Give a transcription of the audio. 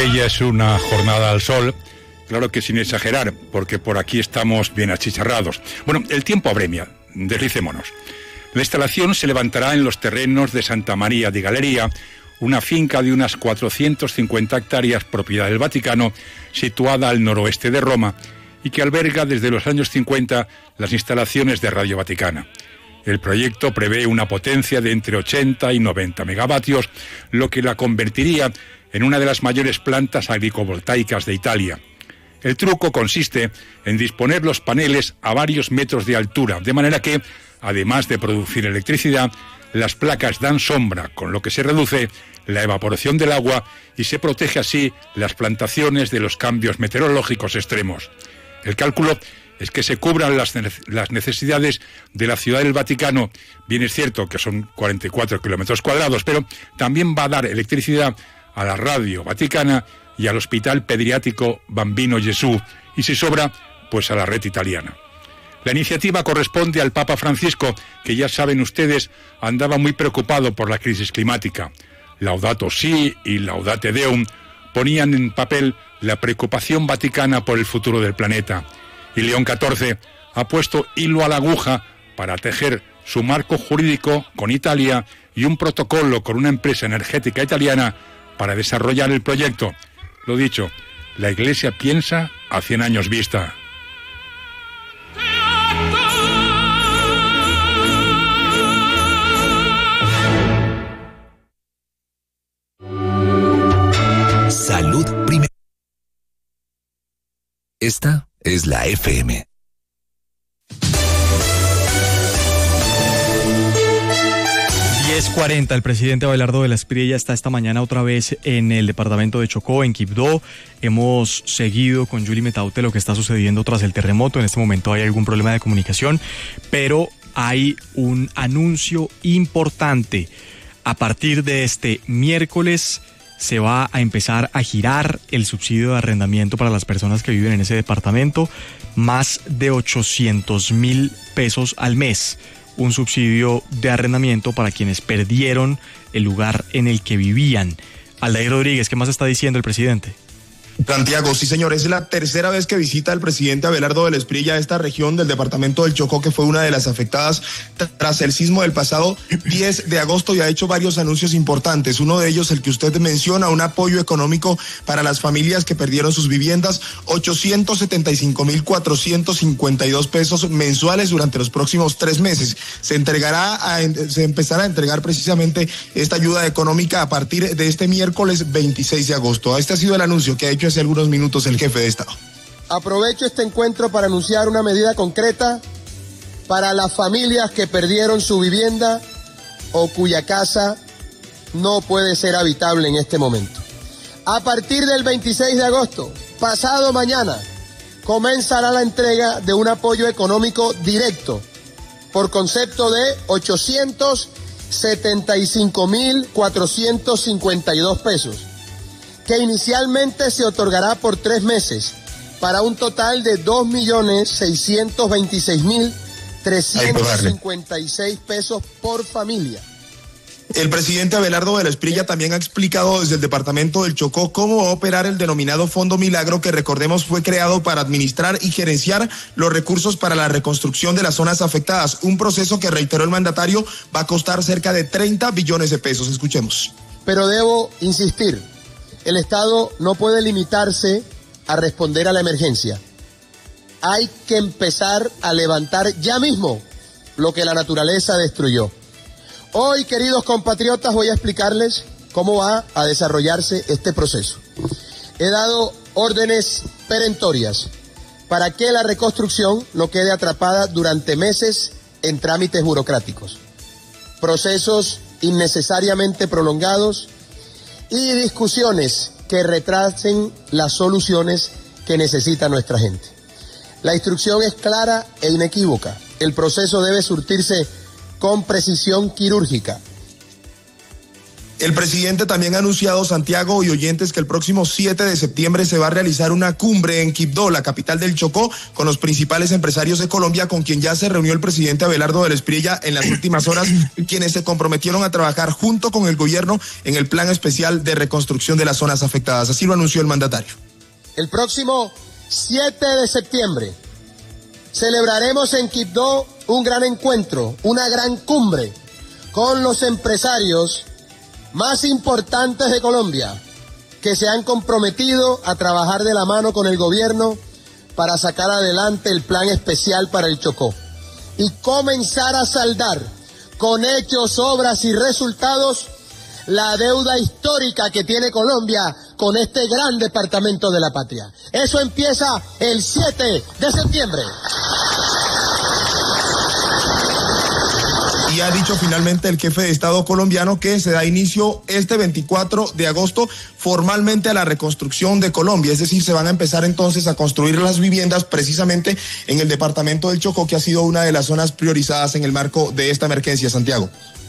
Espriella es una jornada al sol, claro que sin exagerar, porque por aquí estamos bien achicharrados. Bueno, el tiempo apremia, deslicémonos. La instalación se levantará en los terrenos de Santa María de Galería, una finca de unas 450 hectáreas propiedad del Vaticano, situada al noroeste de Roma, y que alberga desde los años 50 las instalaciones de Radio Vaticana. El proyecto prevé una potencia de entre 80 y 90 megavatios, lo que la convertiría en una de las mayores plantas agrivoltaicas de Italia. El truco consiste en disponer los paneles a varios metros de altura, de manera que, además de producir electricidad, las placas dan sombra, con lo que se reduce la evaporación del agua y se protege así las plantaciones de los cambios meteorológicos extremos. El cálculo es que se cubran las necesidades de la Ciudad del Vaticano. Bien es cierto que son 44 kilómetros cuadrados, pero también va a dar electricidad a la Radio Vaticana y al Hospital Pediátrico Bambino Gesù, y si sobra, pues a la red italiana. La iniciativa corresponde al Papa Francisco, que ya saben ustedes, andaba muy preocupado por la crisis climática. Laudato Si y Laudate Deum ponían en papel la preocupación vaticana por el futuro del planeta. Y León XIV ha puesto hilo a la aguja para tejer su marco jurídico con Italia y un protocolo con una empresa energética italiana para desarrollar el proyecto. Lo dicho, la Iglesia piensa a 100 años vista. Salud primero. Esta es la FM. El presidente Abelardo de la Espriella está esta mañana otra vez en el departamento de Chocó, en Quibdó. Hemos seguido con Julie Metaute lo que está sucediendo tras el terremoto. En este momento hay algún problema de comunicación, pero hay un anuncio importante. A partir de este miércoles se va a empezar a girar el subsidio de arrendamiento para las personas que viven en ese departamento, más de 800.000 pesos al mes. Un subsidio de arrendamiento para quienes perdieron el lugar en el que vivían. Aldair Rodríguez, ¿qué más está diciendo el presidente? Santiago, sí señor, es la tercera vez que visita el presidente Abelardo de la Espriella esta región del departamento del Chocó, que fue una de las afectadas tras el sismo del pasado 10 de agosto, y ha hecho varios anuncios importantes. Uno de ellos, el que usted menciona, un apoyo económico para las familias que perdieron sus viviendas, 875.452 pesos mensuales durante los próximos 3 meses. Se empezará a entregar precisamente esta ayuda económica a partir de este miércoles 26 de agosto. Este ha sido el anuncio que ha hecho hace algunos minutos el jefe de Estado. Aprovecho este encuentro para anunciar una medida concreta para las familias que perdieron su vivienda o cuya casa no puede ser habitable en este momento. A partir del 26 de agosto, pasado mañana, comenzará la entrega de un apoyo económico directo por concepto de 875.452 pesos, que inicialmente se otorgará por 3 meses, para un total de 2.626.356 pesos por familia. El presidente Abelardo de la Espriella también ha explicado desde el departamento del Chocó cómo va a operar el denominado Fondo Milagro, que recordemos fue creado para administrar y gerenciar los recursos para la reconstrucción de las zonas afectadas. Un proceso que, reiteró el mandatario, va a costar cerca de 30 billones de pesos. Escuchemos. Pero debo insistir, el Estado no puede limitarse a responder a la emergencia. Hay que empezar a levantar ya mismo lo que la naturaleza destruyó. Hoy, queridos compatriotas, voy a explicarles cómo va a desarrollarse este proceso. He dado órdenes perentorias para que la reconstrucción no quede atrapada durante meses en trámites burocráticos, procesos innecesariamente prolongados y discusiones que retrasen las soluciones que necesita nuestra gente. La instrucción es clara e inequívoca. El proceso debe surtirse con precisión quirúrgica. El presidente también ha anunciado, Santiago y oyentes, que el próximo 7 de septiembre se va a realizar una cumbre en Quibdó, la capital del Chocó, con los principales empresarios de Colombia, con quien ya se reunió el presidente Abelardo de la Espriella en las últimas horas, quienes se comprometieron a trabajar junto con el gobierno en el plan especial de reconstrucción de las zonas afectadas. Así lo anunció el mandatario. El próximo 7 de septiembre celebraremos en Quibdó un gran encuentro, una gran cumbre con los empresarios más importantes de Colombia, que se han comprometido a trabajar de la mano con el gobierno para sacar adelante el plan especial para el Chocó y comenzar a saldar con hechos, obras y resultados la deuda histórica que tiene Colombia con este gran departamento de la patria. Eso empieza el 7 de septiembre. Y ha dicho finalmente el jefe de Estado colombiano que se da inicio este 24 de agosto formalmente a la reconstrucción de Colombia, es decir, se van a empezar entonces a construir las viviendas precisamente en el departamento del Chocó, que ha sido una de las zonas priorizadas en el marco de esta emergencia, Santiago.